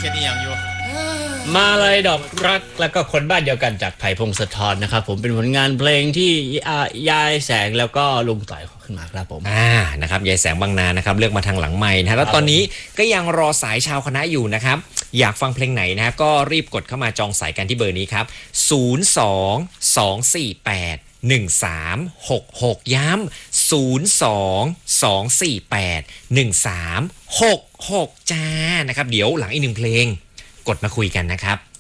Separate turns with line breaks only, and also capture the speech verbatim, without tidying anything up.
ขียนอีหยังอยู่
มาเลยดอกรักแล้วก็คนบ้านเดียวกันจากไผ่พงศธรนะครับผมเป็นผลงานเพลงที่ยายแสงแล้วก็ลุงต่อยขึ้นมาครับผม
อ่านะครับยายแสงบางนานะครับเลือกมาทางหลังไมค์นะแล้วตอนนี้ก็ยังรอสายชาวคณะอยู่นะครับอยากฟังเพลงไหนนะก็รีบกดเข้ามาจองสายกันที่เบอร์นี้ครับศูนย์ สอง สอง สี่ แปด หนึ่ง สาม หก หกย้ำศูนย์ สอง สอง สี่ แปด หนึ่ง สาม หก หกจ้านะครับเดี๋ยวหลังอีกหนึ่งเพลงกดมาคุยกันนะครับ